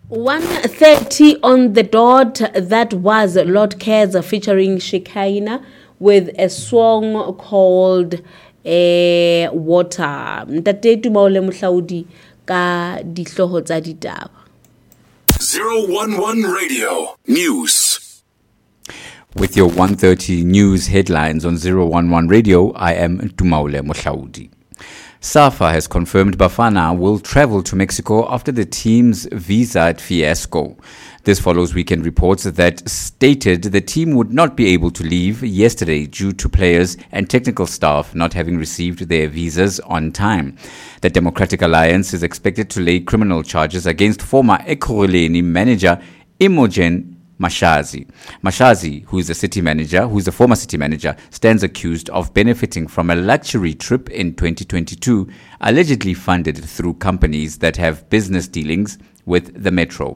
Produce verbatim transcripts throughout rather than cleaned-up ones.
one thirty on the dot. That was Lord Keza featuring Shikaina with a song called uh, Water. Ntate Tumaole Mohlaudi ka dihloho tsa ditaba. zero one one Radio News. With your one thirty news headlines on zero one one Radio, I am Tumaole Mohlaudi. SAFA has confirmed Bafana will travel to Mexico after the team's visa fiasco. This follows weekend reports that stated the team would not be able to leave yesterday due to players and technical staff not having received their visas on time. The Democratic Alliance is expected to lay criminal charges against former Ekurhuleni manager Imogen Mashazi. Mashazi, who is a city manager, who is a former city manager, stands accused of benefiting from a luxury trip in twenty twenty-two, allegedly funded through companies that have business dealings with the Metro.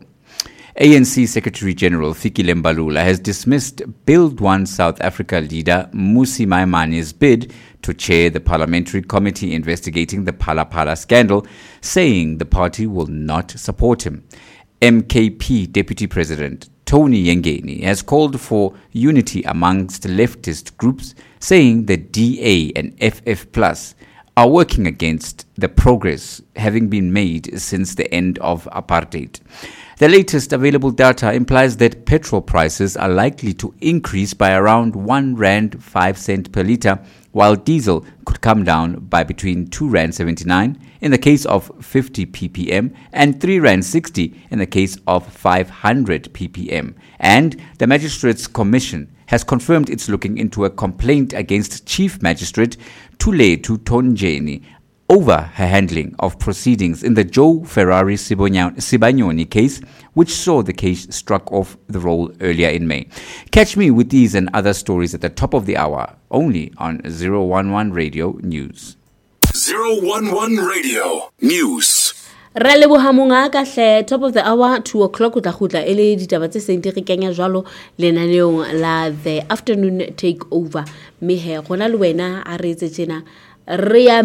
A N C Secretary General Fikile Mbalula has dismissed Build One South Africa leader Mmusi Maimani's bid to chair the parliamentary committee investigating the Phala Phala scandal, saying the party will not support him. M K P Deputy President Tony Yengeni has called for unity amongst leftist groups, saying the D A and F F Plus are working against the progress having been made since the end of apartheid. The latest available data implies that petrol prices are likely to increase by around one rand five cent per litre, while diesel could come down by between two rand seventy-nine in the case of fifty p p m and three rand sixty in the case of five hundred p p m. And the Magistrates Commission has confirmed it's looking into a complaint against Chief Magistrate Thulethu Thonjeni over her handling of proceedings in the Joe Ferrari Sibanyoni case, which saw the case struck off the roll earlier in May. Catch me with these and other stories at the top of the hour, only on zero one one Radio News. zero one one Radio News. Re leboha monga ka hle top of the hour two o'clock utla khutla ele ditaba tse seng di re kenya jwalo lenaneong la the afternoon takeover. Me he gona le wena a re etse tsena re ya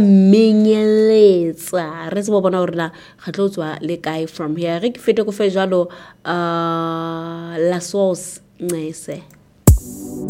menyeletsa re se bona hore la khatlotswa le guy from here re ke fete go fe jalo uh la sauce ngese.